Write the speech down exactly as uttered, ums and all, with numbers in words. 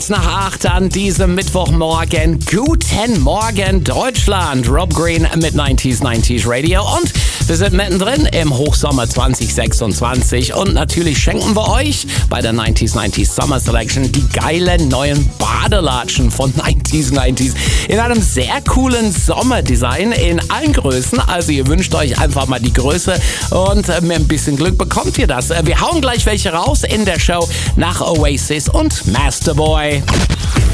Nach acht an diesem Mittwochmorgen. Guten Morgen Deutschland. Rob Green mit neunziger neunzig Radio und wir sind mittendrin im Hochsommer zwanzig sechsundzwanzig und natürlich schenken wir euch bei der neunziger neunzig Summer Selection die geilen neuen Badelatschen von neunziger neunzig in einem sehr coolen Sommerdesign in allen Größen. Also ihr wünscht euch einfach mal die Größe und mit ein bisschen Glück bekommt ihr das. Wir hauen gleich welche raus in der Show nach Oasis und Masterboy.